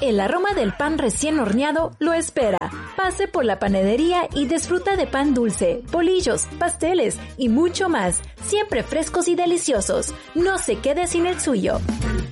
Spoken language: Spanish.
El aroma del pan recién horneado lo espera. Pase por la panadería y disfruta de pan dulce, bolillos, pasteles y mucho más, siempre frescos y deliciosos. No se quede sin el suyo.